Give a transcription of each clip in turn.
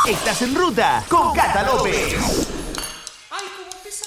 Estás en ruta con Cata López. ¡Ay, cómo empieza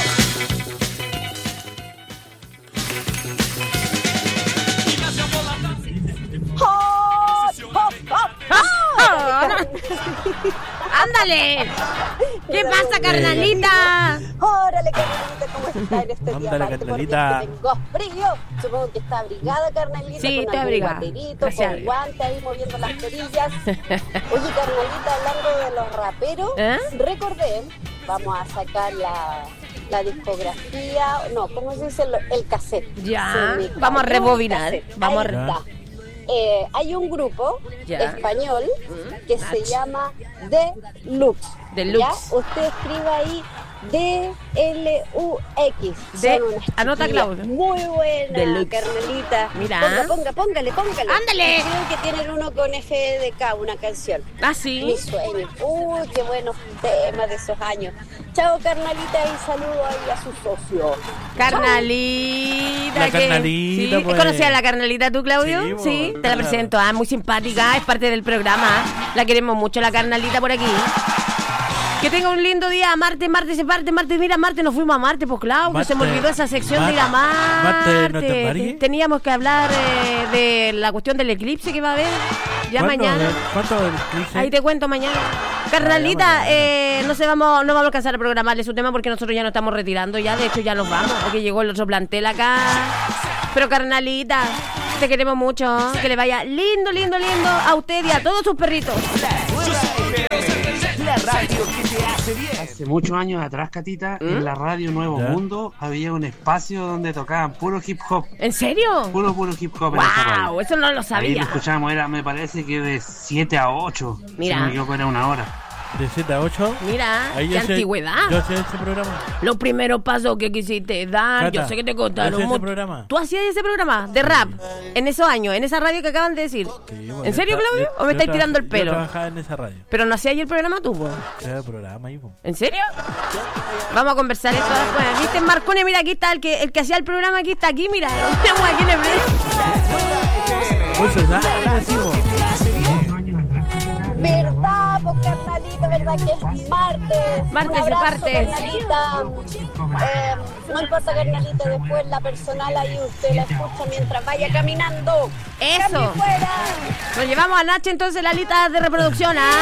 ¡Ándale! ¿Qué pasa, carnalita? ¡Órale, carnalita! ¿Cómo está en este día? Ándale, Aparte, carnalita. porque tengo frío. Supongo que está abrigada, carnalita. Sí, con estoy algún abrigada. guaterito, Gracias a con Dios. guante ahí moviendo las perillas. Oye, carnalita, hablando de los raperos, recordé, vamos a sacar la discografía, no, ¿cómo se dice? El cassette. Ya, Se me vamos a cayó el rebobinar. cassette. Vamos Ahí a está. Hay un grupo Ya. español que se llama Deluxe. Deluxe. ¿Ya? Usted escribe ahí DLUX. De- Son unas anota, chiquillas Claudia. muy buenas, Deluxe. carnalita. Mira. Póngale. Ándale. Creo que tienen uno con FDK, una canción. ¿Ah, Mi sí? sueño. Uy, qué buenos temas de esos años. Chao, carnalita, y saludo ahí a su socio. Carnalita. La ¿qué? carnalita, ¿Sí? pues. ¿Conocías a la carnalita tú, Claudio? Sí, pues, Sí, te la claro. presento. Muy simpática, es parte del programa. La queremos mucho, la carnalita por aquí. Que tenga un lindo día. Marte se parte. Mira, Marte, nos fuimos a Marte, pues claro, que se me Marte. olvidó esa sección de ir a Marte. Marte, ¿no te pares? Teníamos que hablar de la cuestión del eclipse que va a haber ya mañana. ¿Cuánto del eclipse? Ahí te cuento mañana. Carnalita, no vamos a alcanzar a programarle su tema porque nosotros ya nos estamos retirando ya, de hecho ya nos vamos, porque llegó el otro plantel acá. Pero carnalita, te queremos mucho, que le vaya lindo a usted y a todos sus perritos. La radio que te hace bien. Hace muchos años atrás, Catita, en la radio Nuevo ¿Ya? Mundo había un espacio donde tocaban puro hip hop. ¿En serio? Puro hip hop en esa radio. Wow, eso no lo Ahí lo sabía. escuchábamos, me parece que de 7 a 8. Mira. Si no me equivoco, era una hora. De 7 a 8. Mira, Ahí qué yo sé- antigüedad. Yo sé ese programa. Los primeros pasos que quisiste dar, Cata, yo sé que te ¿yo contaron hacía ese mucho. programa? ¿Tú hacías ese programa de rap en esos años, en esa radio que acaban de decir? Sí, bueno, ¿En serio, yo tra- Claudio? yo- ¿O me yo estáis tra- tirando el Yo pelo? trabajaba en esa radio. Pero no hacía ahí el programa tú, po. Era el programa ahí, po. ¿En serio? Vamos a conversar esto después. ¿Viste, Marcone? Mira, aquí está el que hacía el programa, aquí, mira. Lo tenemos aquí en el play. Pues nada, decimos. ¿Verdad, pues, carnalita? ¿Verdad que es martes? Martes Un se abrazo, parte. carnalita. No importa, carnalita, después la personal ahí usted la escucha mientras vaya caminando. Eso. ¡Cambio fuera! Nos llevamos a Nacha entonces la lista de reproducción, ¿ah?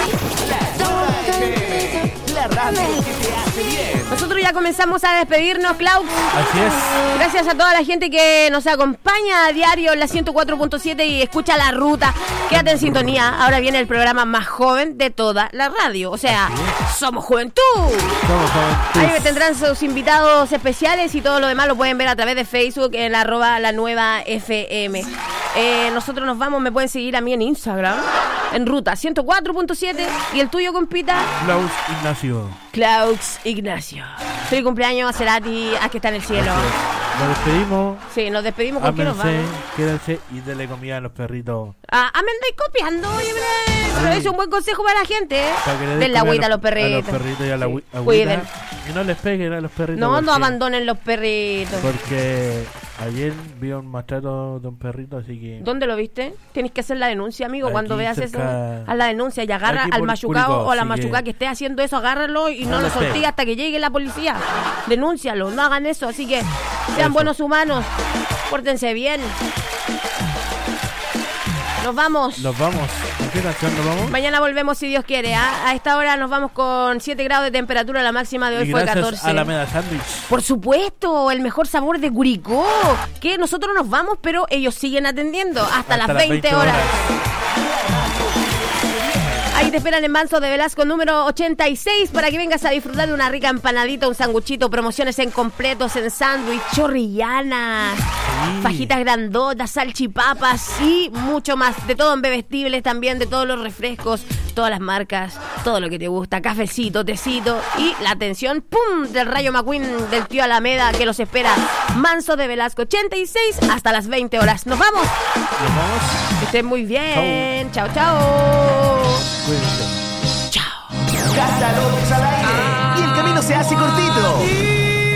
La radio que te hace bien. Nosotros ya comenzamos a despedirnos, Clau. Así es. Gracias a toda la gente que nos acompaña a diario en la 104.7 y escucha la ruta. Quédate en sintonía. Ahora viene el programa más joven de toda la radio. O sea, somos juventud. Somos Ahí jóvenes. tendrán sus invitados especiales y todo lo demás lo pueden ver a través de Facebook en la @lanueva_fm. Nosotros nos vamos, me pueden seguir a mí en Instagram, en ruta 104.7. ¿Y el tuyo, compita? Klaus Ignacio. Klaus Ignacio. Feliz cumpleaños a Cerati, a que está en el cielo. Nos despedimos. Sí, nos despedimos. ¿Con quién nos Ámense, vamos? quédense y denle comida a los perritos. Me andáis copiando, oye, pero es un buen consejo para la gente, ¿eh? Para que le den Den la comida agüita a los A perritos. los perritos y a la Sí. agüita. Cuiden. Y no les peguen a los perritos. No, no porque- abandonen los perritos. Porque ayer vi un maltrato de un perrito, así que... ¿Dónde lo viste? Tienes que hacer la denuncia, amigo. Aquí Cuando veas cerca- eso, haz la denuncia y agarra Aquí al por machucado Curicó, o a la así machucada que- que esté haciendo eso, agárralo y no No lo le soltí pegue. hasta que llegue la policía. Denúncialo, no hagan eso. Así que sean Eso. buenos humanos, pórtense bien. Nos vamos. Nos vamos. ¿Con qué canción nos vamos? Mañana volvemos si Dios quiere. A esta hora nos vamos con 7 grados de temperatura. La máxima de hoy Y fue gracias 14. a la Meda Sandwich. Por supuesto, el mejor sabor de Curicó. Que nosotros nos vamos, pero ellos siguen atendiendo hasta las 20 horas. Ahí te esperan en Manso de Velasco número 86 para que vengas a disfrutar de una rica empanadita, un sanguchito, promociones en completos, en sándwich, chorrillanas, fajitas grandotas, salchipapas y mucho más. De todo en bebestibles también, de todos los refrescos, todas las marcas, todo lo que te gusta, cafecito, tecito y la atención, ¡pum!, del Rayo McQueen del tío Alameda que los espera. Manso de Velasco 86 hasta las 20 horas. ¡Nos vamos! Nos vamos. Que estén muy bien. Chao, chao. Cuídense. Chao. Cata López al aire. Y el camino se hace cortito.